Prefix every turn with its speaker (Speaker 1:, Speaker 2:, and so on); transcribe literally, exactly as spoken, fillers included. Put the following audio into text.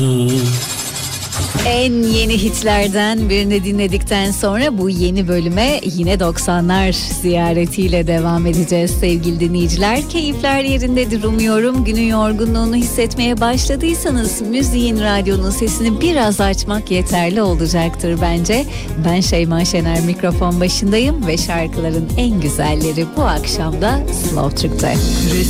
Speaker 1: En yeni hitlerden birini dinledikten sonra bu yeni bölüme yine doksanlar ziyaretiyle devam edeceğiz sevgili dinleyiciler. Keyifler yerindedir umuyorum. Günün yorgunluğunu hissetmeye başladıysanız müziğin, radyonun sesini biraz açmak yeterli olacaktır bence. Ben Şeyma Şener, mikrofon başındayım ve şarkıların en güzelleri bu akşam da Slow Türk'te.